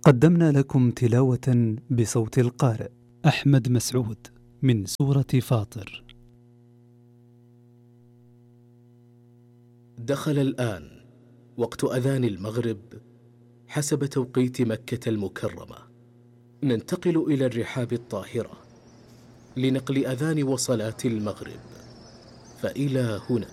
قدمنا لكم تلاوة بصوت القارئ أحمد مسعود من سورة فاطر. دخل الآن وقت أذان المغرب حسب توقيت مكة المكرمة. ننتقل إلى الرحاب الطاهرة لنقل أذان وصلاة المغرب، فإلى هنا.